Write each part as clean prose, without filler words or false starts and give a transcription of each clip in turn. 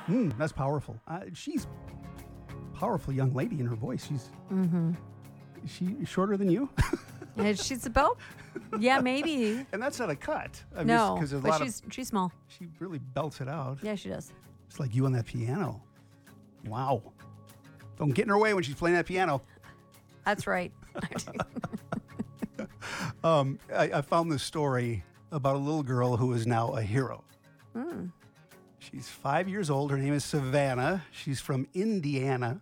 That's powerful. She's a powerful young lady in her voice. She's Is she shorter than you? And she's about, yeah, maybe. And that's not a cut. I mean, No, 'cause there's a but lot she's small. she really belts it out. Yeah, she does. It's like you on that piano. Wow. Don't get in her way when she's playing that piano. That's right. I found this story about a little girl who is now a hero. She's 5 years old. Her name is Savannah. She's from Indiana.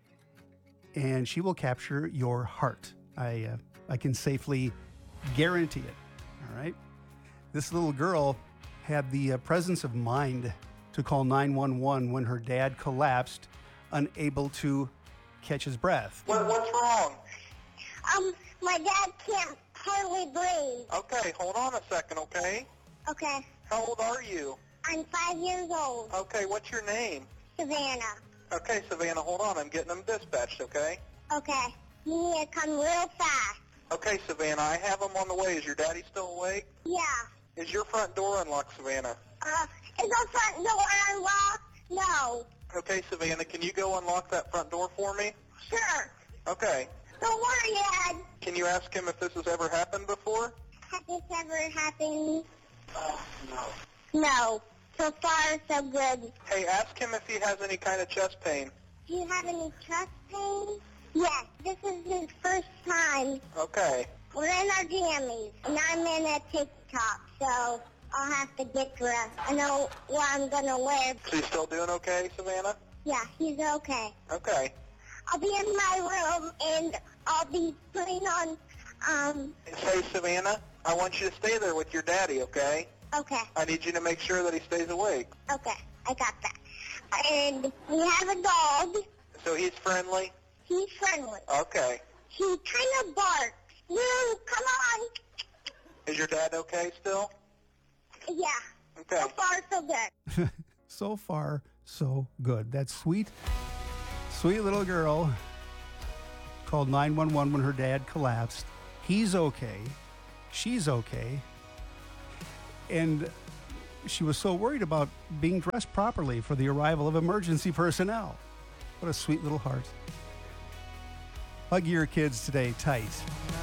And she will capture your heart. I can safely guarantee it. All right. This little girl had the presence of mind to call 911 when her dad collapsed, unable to catch his breath. What's wrong? My dad can't hardly breathe. Okay, hold on a second, okay? Okay. How old are you? I'm 5 years old. Okay, what's your name? Savannah. Okay, Savannah, hold on. I'm getting them dispatched, okay? Okay. You need to come real fast. Okay, Savannah, I have them on the way. Is your daddy still awake? Yeah. Is your front door unlocked, Savannah? Is the front door unlocked? No. Okay, Savannah, can you go unlock that front door for me? Sure. Okay. Don't worry, Dad. Can you ask him if this has ever happened before? Has this ever happened? No. No. So far, so good. Hey, ask him if he has any kind of chest pain. Do you have any chest pain? Yes. This is his first time. Okay. We're in our jammies, and I'm in a TikTok, so I'll have to get dressed. I know what I'm going to wear. So you still doing okay, Savannah? Yeah, he's okay. Okay. I'll be in my room, and I'll be putting on, Hey, Savannah, I want you to stay there with your daddy, okay? okay, I need you to make sure that he stays awake. okay, I got that. And we have a dog. So he's friendly? He's friendly. Okay. He kind of barks. Lou, come on. Is your dad okay still? Yeah. Okay. So far, so good. So far, so good. That sweet little girl called 911 when her dad collapsed. He's okay. She's okay. And she was so worried about being dressed properly for the arrival of emergency personnel. What a sweet little heart. Hug your kids today tight.